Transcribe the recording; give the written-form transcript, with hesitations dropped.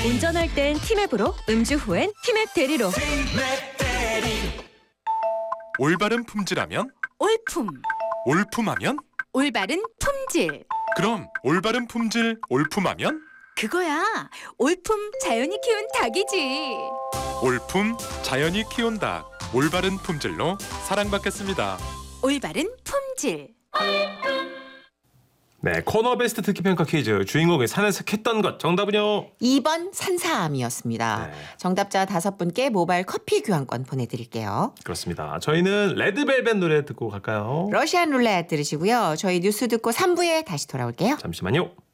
운전할 땐 티맵으로, 음주 후엔 티맵 대리로. 올바른 품질하면? 올품. 올품하면? 올바른 품질. 그럼 올바른 품질 올품하면? 그거야. 올품 자연이 키운 닭이지. 올품 자연이 키운 닭. 올바른 품질로 사랑받겠습니다. 올바른 품질. 네, 코너 베스트 듣기 평가 퀴즈. 주인공이 산에서 캤던 것. 정답은요? 2번 산사암이었습니다. 네. 정답자 5분께 모바일 커피 교환권 보내드릴게요. 그렇습니다. 저희는 레드벨벳 노래 듣고 갈까요? 러시안 룰렛 들으시고요. 저희 뉴스 듣고 3부에 다시 돌아올게요. 잠시만요.